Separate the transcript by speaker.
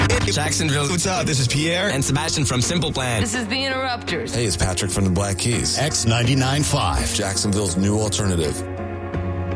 Speaker 1: Jacksonville, what's up? This is Pierre and Sebastian from Simple Plan.
Speaker 2: This is the Interrupters.
Speaker 3: Hey, it's Patrick from the Black Keys.
Speaker 4: X99.5.
Speaker 3: Jacksonville's new alternative.